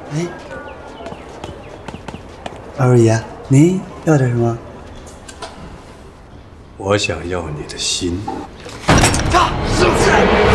哎，二位爷，您要点什么？ 我想要你的心。 他是不是？